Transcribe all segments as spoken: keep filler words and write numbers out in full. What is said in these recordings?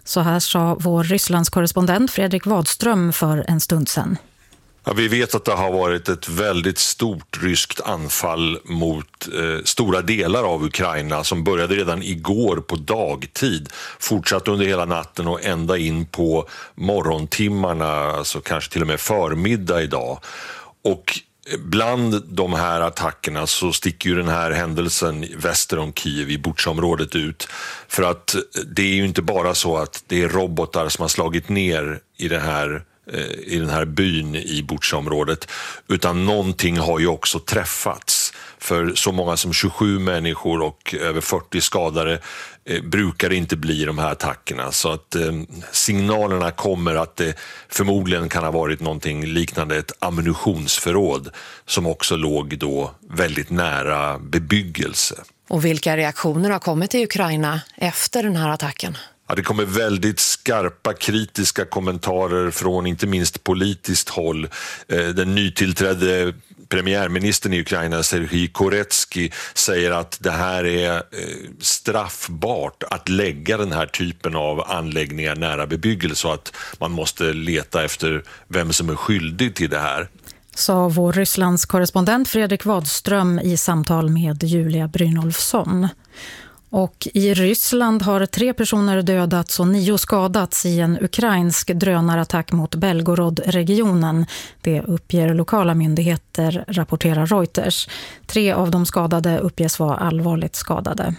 Så här sa vår Rysslandskorrespondent Fredrik Wadström för en stund sedan. Ja, vi vet att det har varit ett väldigt stort ryskt anfall mot eh, stora delar av Ukraina som började redan igår på dagtid, fortsatte under hela natten och ända in på morgontimmarna, alltså kanske till och med förmiddag idag. Och bland de här attackerna så sticker ju den här händelsen väster om Kiev i Bucha-området ut. För att det är ju inte bara så att det är robotar som har slagit ner i det här i den här byn i Bucha-området, utan någonting har ju också träffats. För så många som tjugosju människor och över fyrtio skadade eh, brukar det inte bli de här attackerna. Så att eh, signalerna kommer att det förmodligen kan ha varit någonting liknande ett ammunitionsförråd som också låg då väldigt nära bebyggelse. Och vilka reaktioner har kommit i Ukraina efter den här attacken? Ja, det kommer väldigt skarpa kritiska kommentarer från inte minst politiskt håll. Den nytillträdde premiärministern i Ukraina, Serhij Koretsky, säger att det här är straffbart att lägga den här typen av anläggningar nära bebyggelse och att man måste leta efter vem som är skyldig till det här. Sa vår Rysslands korrespondent Fredrik Wadström i samtal med Julia Brynolfsson. Och i Ryssland har tre personer dödats och nio skadats i en ukrainsk drönarattack mot Belgorod-regionen. Det uppger lokala myndigheter, rapporterar Reuters. Tre av de skadade uppges vara allvarligt skadade.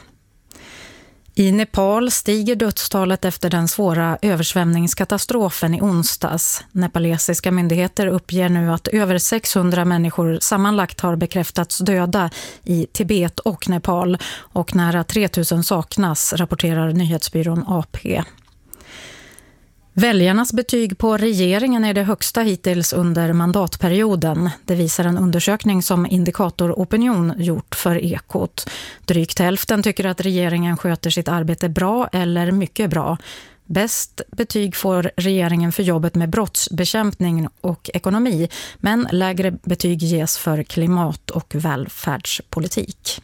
I Nepal stiger dödstalet efter den svåra översvämningskatastrofen i onsdags. Nepalesiska myndigheter uppger nu att över sexhundra människor sammanlagt har bekräftats döda i Tibet och Nepal och nära tre tusen saknas, rapporterar nyhetsbyrån A P. Väljarnas betyg på regeringen är det högsta hittills under mandatperioden. Det visar en undersökning som Indikator Opinion gjort för Ekot. Drygt hälften tycker att regeringen sköter sitt arbete bra eller mycket bra. Bäst betyg får regeringen för jobbet med brottsbekämpning och ekonomi, men lägre betyg ges för klimat- och välfärdspolitik.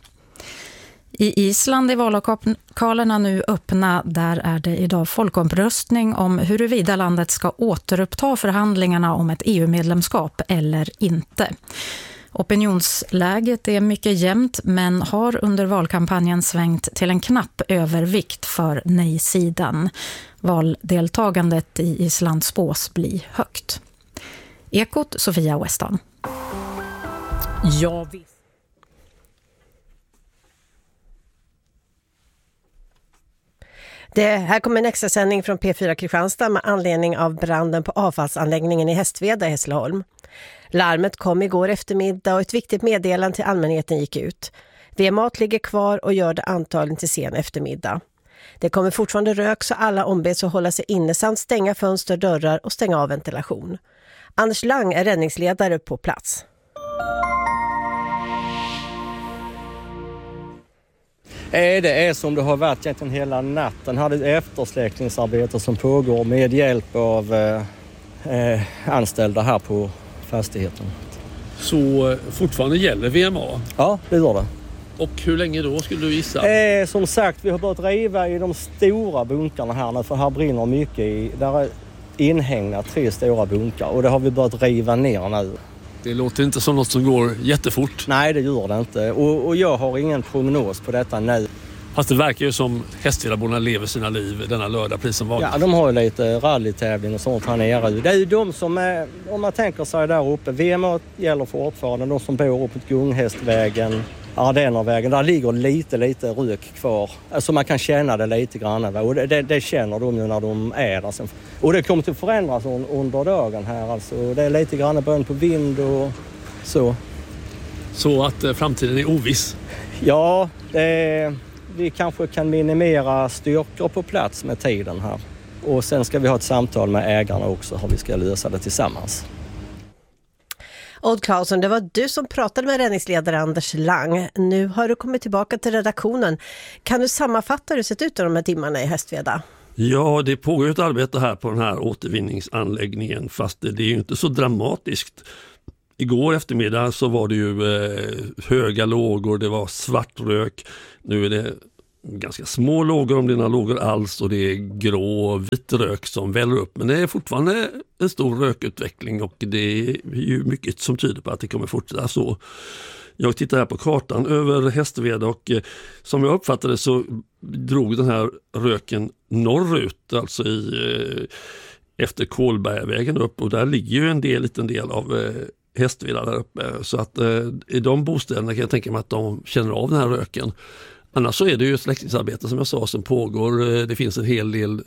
I Island är vallokalerna nu öppna. Där är det idag folkomröstning om huruvida landet ska återuppta förhandlingarna om ett E U-medlemskap eller inte. Opinionsläget är mycket jämnt men har under valkampanjen svängt till en knapp övervikt för nej-sidan. Valdeltagandet i Island spås bli högt. Ekot, Sofia Weston. Ja, visst. Det här kommer en extra sändning från P fyra Kristianstad med anledning av branden på avfallsanläggningen i Hästveda i Hässleholm. Larmet kom igår eftermiddag och ett viktigt meddelande till allmänheten gick ut. V M-mat ligger kvar och gör det antagligen till sen eftermiddag. Det kommer fortfarande rök så alla ombeds att hålla sig inne samt stänga fönster, dörrar och stänga av ventilation. Anders Lang är räddningsledare på plats. Det är som det har varit egentligen hela natten. Här är ett eftersläckningsarbete som pågår med hjälp av eh, anställda här på fastigheten. Så fortfarande gäller V M A? Ja, det gör det. Och hur länge då skulle du gissa? Eh, som sagt, vi har börjat riva i de stora bunkarna här nu, för här brinner mycket. I, där är inhägnat tre stora bunkar och det har vi börjat riva ner nu. Det låter inte som något som går jättefort. Nej, det gör det inte. Och, och jag har ingen prognos på detta nu. Fast det verkar ju som Hästvedaborna lever sina liv denna lördag, precis som vanligt. Ja, de har ju lite rallytävling och sånt här nere. Det är ju de som är, om man tänker sig där uppe, V M A gäller fortfarande. De som bor uppe på Gunghästvägen, Ardennervägen, där ligger lite, lite rök kvar. Alltså man kan känna det lite grann. Och det, det, det känner de ju när de är där. Och det kommer att förändras under dagen här. Alltså det är lite grann början på vind och så. Så att eh, framtiden är oviss? Ja, det, vi kanske kan minimera styrkor på plats med tiden här. Och sen ska vi ha ett samtal med ägarna också hur vi ska lösa det tillsammans. Odd Claesson, det var du som pratade med räddningsledare Anders Lang. Nu har du kommit tillbaka till redaktionen. Kan du sammanfatta hur det sett ut de här timmarna i Hästveda? Ja, det pågår ett arbete här på den här återvinningsanläggningen, fast det är ju inte så dramatiskt. Igår eftermiddag så var det ju eh, höga lågor, det var svart rök. Nu är det ganska små lågor, om det är några lågor alls, och det är grå vit rök som väller upp. Men det är fortfarande en stor rökutveckling och det är ju mycket som tyder på att det kommer fortsätta så. Jag tittar här på kartan över Hästveda och eh, som jag uppfattade så drog den här röken norrut, alltså i, eh, efter Kolbergavägen upp, och där ligger ju en del, liten del av eh, Hästveda där uppe. Så att eh, i de bostäderna kan jag tänka mig att de känner av den här röken. Annars så är det ju ett släckningsarbete som jag sa som pågår. Det finns en hel del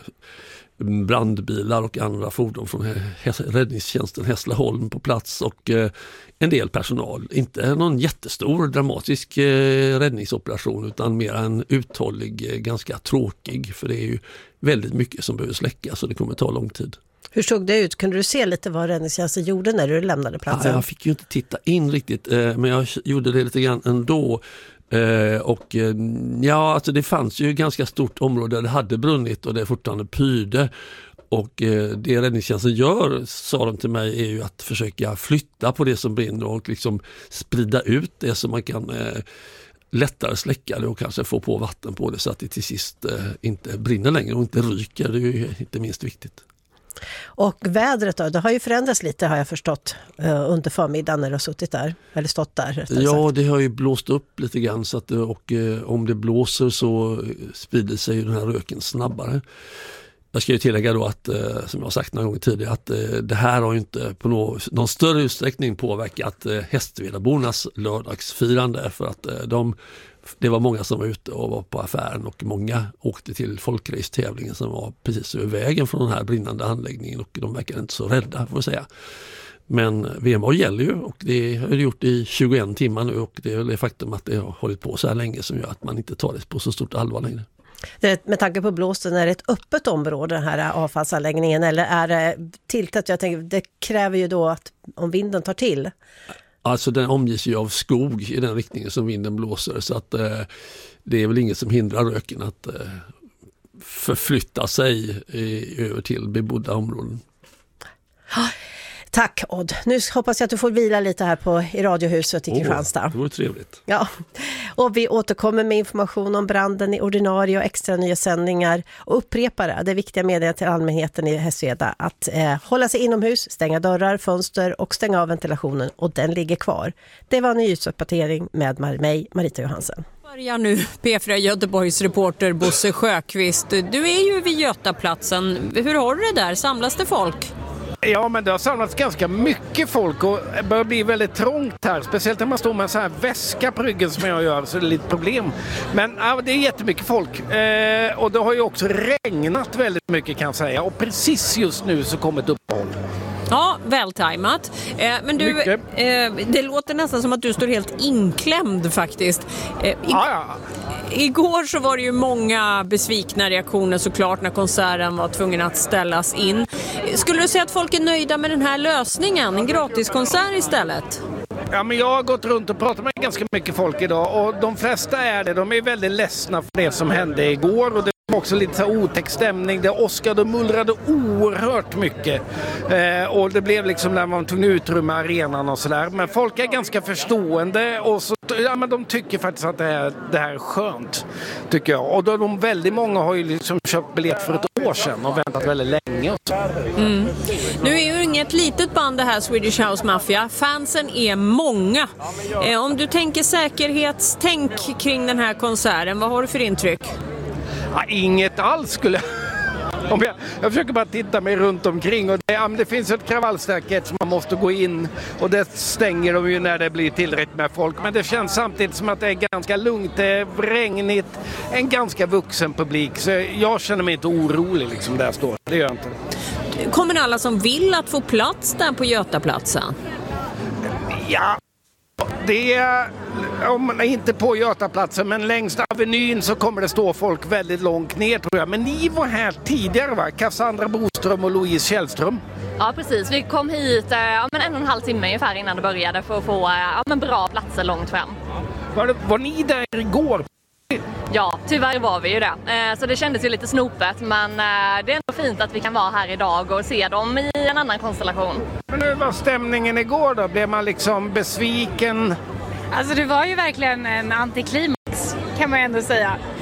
brandbilar och andra fordon från räddningstjänsten Hässleholm på plats och en del personal. Inte någon jättestor dramatisk räddningsoperation utan mer en uthållig, ganska tråkig, för det är ju väldigt mycket som behöver släckas så det kommer ta lång tid. Hur såg det ut? Kunde du se lite vad räddningstjänsten gjorde när du lämnade platsen? Ja, jag fick ju inte titta in riktigt men jag gjorde det lite grann ändå. Uh, och uh, ja, alltså det fanns ju ett ganska stort område där det hade brunnit och det fortfarande pyrde. Och uh, det räddningstjänsten gör, sa de till mig, är ju att försöka flytta på det som brinner och liksom sprida ut det så man kan uh, lättare släcka det och kanske få på vatten på det så att det till sist uh, inte brinner längre och inte ryker. Det är ju inte minst viktigt. Och vädret då, det har ju förändrats lite har jag förstått under förmiddagen när du har suttit där, eller stått där. Ja, det har ju blåst upp lite grann så att, och eh, om det blåser så sprider sig ju den här röken snabbare. Jag ska ju tillägga då att, eh, som jag har sagt några gånger tidigare, att eh, det här har ju inte på någon, någon större utsträckning påverkat eh, Hästvedabornas lördagsfirande för att eh, de det var många som var ute och var på affären och många åkte till folkrace-tävlingen som var precis över vägen från den här brinnande anläggningen och de verkar inte så rädda får jag säga. Men V M A gäller ju och det har det gjort i tjugoen timmar nu och det är väl det faktum att det har hållit på så här länge som gör att man inte tar det på så stort allvar längre. Det, med tanke på blåsten, är det ett öppet område den här avfallsanläggningen eller är det tiltat? Jag tänker, det kräver ju då att om vinden tar till. Alltså den omges ju av skog i den riktningen som vinden blåser så att eh, det är väl inget som hindrar röken att eh, förflytta sig i, över till bebodda områden. Tack Odd. Nu hoppas jag att du får vila lite här på, i Radiohuset i oh, Kristianstad. Det vore trevligt. Ja, och vi återkommer med information om branden i ordinarie och extra nya sändningar och upprepar det, det viktiga meddelandet till allmänheten i Hästveda att eh, hålla sig inomhus, stänga dörrar, fönster och stänga av ventilationen och den ligger kvar. Det var en nyhetsuppdatering med mig, Marita Johansson. Börjar nu P fyra Göteborgs reporter Bosse Sjöqvist. Du är ju vid Götaplatsen. Hur har du det där? Samlas det folk? Ja, men det har samlats ganska mycket folk och det börjar bli väldigt trångt här. Speciellt när man står med en sån här väska på ryggen som jag gör så är det lite problem. Men ja, det är jättemycket folk. Eh, och det har ju också regnat väldigt mycket kan jag säga. Och precis just nu så kommer ett uppehåll. Ja, vältajmat. Eh, men du, eh, det låter nästan som att du står helt inklämd faktiskt. Eh, i- Ja, ja. Igår så var det ju många besvikna reaktioner såklart när konserten var tvungen att ställas in. Skulle du säga att folk är nöjda med den här lösningen? En gratiskonsert istället? Ja, men jag har gått runt och pratat med ganska mycket folk idag och de flesta är det. De är väldigt ledsna för det som hände igår och det var också lite så otäck stämning. Det åskade och mullrade oerhört mycket eh, och det blev liksom när man tog utrymma arenan och sådär. Men folk är ganska förstående och så, ja, men de tycker faktiskt att det här, det här är skönt, tycker jag. Och då de väldigt många har ju liksom köpt biljett för ett år sedan och väntat väldigt länge. Och så. Mm. Nu är ju inget litet band det här Swedish House Mafia. Fansen är många. Eh, om du tänker säkerhetstänk kring den här konserten, vad har du för intryck? Ja, inget alls skulle Om jag, jag försöker bara titta mig runt omkring och det, ja, det finns ett kravallstaket som man måste gå in och det stänger de ju när det blir tillräckligt med folk. Men det känns samtidigt som att det är ganska lugnt, det är regnigt, en ganska vuxen publik. Så jag känner mig inte orolig liksom där jag står, det gör jag inte. Kommer alla som vill att få plats där på Götaplatsen? Ja, det är, om man är inte på Götaplatsen men längs Avenyn så kommer det stå folk väldigt långt ner tror jag. Men ni var här tidigare va? Cassandra Boström och Louise Källström. Ja precis, vi kom hit ja, men en och en halv timme ungefär innan det började för att få ja, men bra platser långt fram. Var, det, var ni där igår? Ja, tyvärr var vi ju det. Eh, så det kändes ju lite snopet men eh, det är ändå fint att vi kan vara här idag och se dem i en annan konstellation. Men hur var stämningen igår då? Blev man liksom besviken? Alltså det var ju verkligen en antiklimax kan man ändå säga.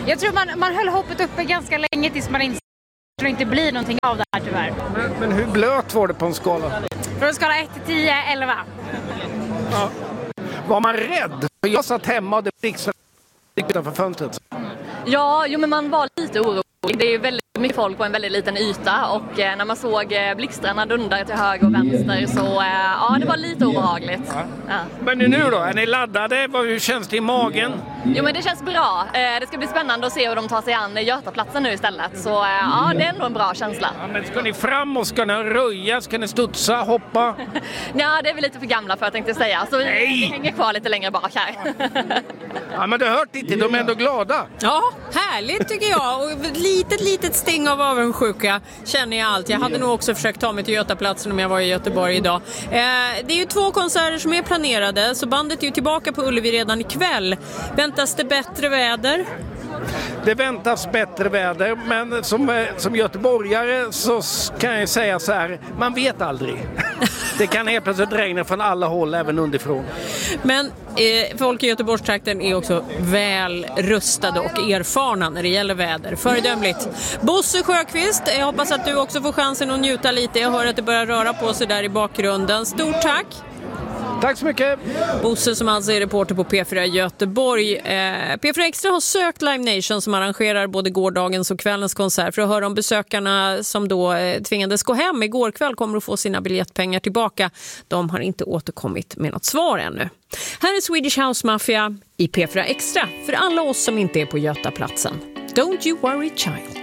Jag tror man, man höll hoppet uppe ganska länge tills man insåg att det inte blir någonting av det här tyvärr. Men, men hur blöt var det på en skala? Från en skala ett till tio, elva. Ja. Var man rädd? Jag satt hemma och det blixtrade utanför fönstret. Ja, jo, men man var lite orolig. Det är ju väldigt mycket folk på en väldigt liten yta och eh, när man såg eh, blixtrarna dundra till höger och vänster så eh, ja, det var lite obehagligt. Ja. Ja. Men nu då, är ni laddade? Hur känns det i magen? Jo, men det känns bra. Eh, det ska bli spännande att se hur de tar sig an Götaplatsen nu istället. Så eh, ja, det är ändå en bra känsla. Ja, men ska ni fram och ska ni röja? Ska ni studsa, hoppa? Ja, det är vi lite för gamla för, jag tänkte säga. Så vi Nej. hänger kvar lite längre bak här. Ja, men du har hört lite, de är ändå glada. Ja, härligt tycker jag. Och ett litet, litet sting av avundsjuka känner jag allt. Jag hade nog också försökt ta mig till Götaplatsen om jag var i Göteborg idag. Eh, det är ju två konserter som är planerade, så bandet är ju tillbaka på Ullevi redan ikväll. Väntas det bättre väder? Det väntas bättre väder, men som, som göteborgare så kan jag säga så här, man vet aldrig. Det kan helt plötsligt regna från alla håll, även underifrån. Men eh, folk i Göteborgstrakten är också väl rustade och erfarna när det gäller väder. Föredömligt. Bosse Sjöqvist, jag hoppas att du också får chansen att njuta lite. Jag hör att det börjar röra på sig där i bakgrunden. Stort tack! Tack så mycket! Bosse som alltså är reporter på P fyra Göteborg. Eh, P fyra Extra har sökt Live Nation som arrangerar både gårdagens och kvällens konsert för att höra om besökarna som då eh, tvingades gå hem igår kväll kommer att få sina biljettpengar tillbaka. De har inte återkommit med något svar ännu. Här är Swedish House Mafia i P fyra Extra för alla oss som inte är på Götaplatsen. Don't you worry child.